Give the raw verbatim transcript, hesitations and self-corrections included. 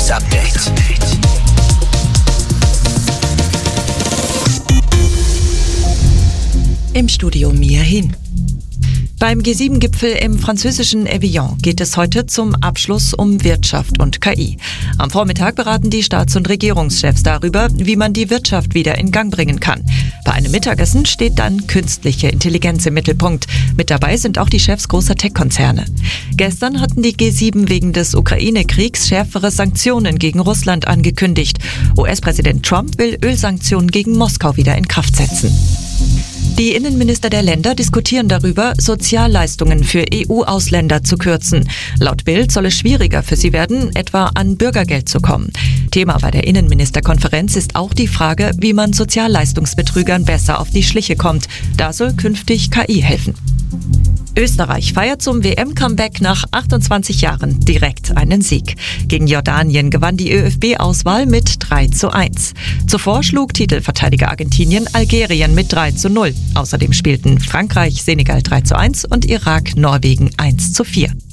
News Update. Im Studio Mia Hin. Beim G sieben Gipfel im französischen Evian geht es heute zum Abschluss um Wirtschaft und K I. Am Vormittag beraten die Staats- und Regierungschefs darüber, wie man die Wirtschaft wieder in Gang bringen kann. Bei einem Mittagessen steht dann künstliche Intelligenz im Mittelpunkt. Mit dabei sind auch die Chefs großer Tech-Konzerne. Gestern hatten die G sieben wegen des Ukraine-Kriegs schärfere Sanktionen gegen Russland angekündigt. U S-Präsident Trump will Ölsanktionen gegen Moskau wieder in Kraft setzen. Die Innenminister der Länder diskutieren darüber, Sozialleistungen für E U-Ausländer zu kürzen. Laut Bild soll es schwieriger für sie werden, etwa an Bürgergeld zu kommen. Thema bei der Innenministerkonferenz ist auch die Frage, wie man Sozialleistungsbetrügern besser auf die Schliche kommt. Da soll künftig K I helfen. Österreich feiert zum W M-Comeback nach achtundzwanzig Jahren direkt einen Sieg. Gegen Jordanien gewann die ÖFB-Auswahl mit drei zu eins. Zuvor schlug Titelverteidiger Argentinien Algerien mit drei zu null. Außerdem spielten Frankreich Senegal drei zu eins und Irak Norwegen eins zu vier.